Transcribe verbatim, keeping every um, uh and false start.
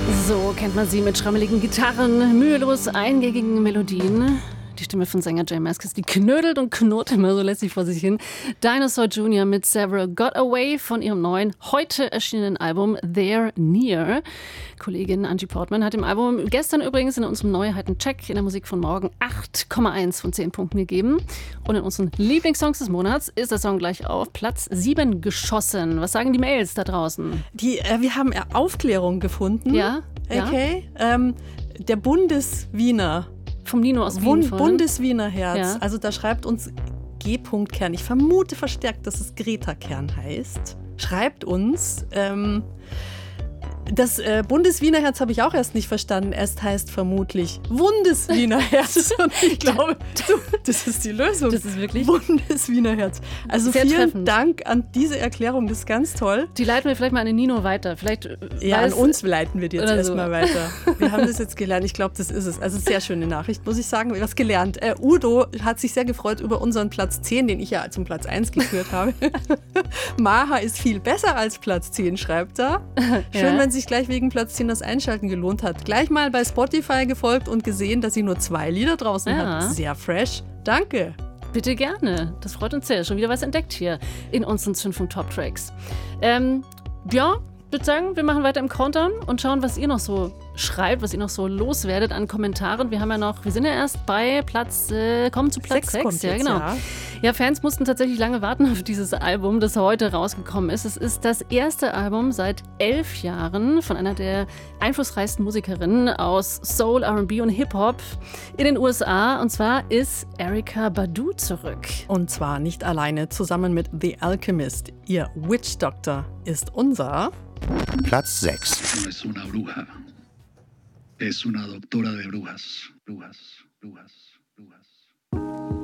So kennt man sie mit schrammeligen Gitarren, mühelos eingängigen Melodien. Die Stimme von Sänger J Mascis, die knödelt und knurrt immer so lässig vor sich hin. Dinosaur Junior mit Several Got Away von ihrem neuen, heute erschienenen Album They're Near. Kollegin Angie Portman hat dem Album gestern übrigens in unserem Neuheiten-Check in der Musik von morgen acht Komma eins von zehn Punkten gegeben. Und in unseren Lieblingssongs des Monats ist der Song gleich auf Platz sieben geschossen. Was sagen die Mails da draußen? Die, äh, wir haben Aufklärung gefunden. Ja? Okay. Ja? Ähm, der Bundeswiener. Vom Nino aus Wien. Bund- Bundeswiener Herz. Ja. Also da schreibt uns G. Kern. Ich vermute verstärkt, dass es Greta Kern heißt. Schreibt uns. Ähm, das äh, Bundeswiener Herz habe ich auch erst nicht verstanden. Es heißt vermutlich Wundeswiener Herz. Und ich glaube, das ist die Lösung. Das ist wirklich Bundeswiener Herz. Also sehr vielen treffend. Dank an diese Erklärung. Das ist ganz toll. Die leiten wir vielleicht mal an den Nino weiter. Vielleicht Ja, an weiß- uns leiten wir die jetzt oder erstmal so. weiter. Wir haben das jetzt gelernt. Ich glaube, das ist es. Also sehr schöne Nachricht, muss ich sagen. Was gelernt. Äh, Udo hat sich sehr gefreut über unseren Platz zehn, den ich ja zum Platz eins geführt habe. Maha ist viel besser als Platz zehn, schreibt er. Schön, Ja. wenn sich gleich wegen Platz zehn das Einschalten gelohnt hat. Gleich mal bei Spotify gefolgt und gesehen, dass sie nur zwei Lieder draußen Ja. hat. Sehr fresh. Danke. Bitte gerne. Das freut uns sehr. Schon wieder was entdeckt hier in unseren Zündfunk Top Tracks. Ähm, ja, ich würde sagen, wir machen weiter im Countdown und schauen, was ihr noch so schreibt, was ihr noch so loswerdet an Kommentaren. Wir haben ja noch, wir sind ja erst bei Platz, äh, kommen zu Platz Sechs sechs. kommt Ja, jetzt, genau. ja. Ja, Fans mussten tatsächlich lange warten auf dieses Album, das heute rausgekommen ist. Es ist das erste Album seit elf Jahren von einer der einflussreichsten Musikerinnen aus Soul, R and B und Hip-Hop in den U S A. Und zwar ist Erykah Badu zurück. Und zwar nicht alleine, zusammen mit The Alchemist. Ihr Witch Doctor ist unser... Platz sechs. No es una bruja, es una doctora de brujas, brujas, brujas, brujas.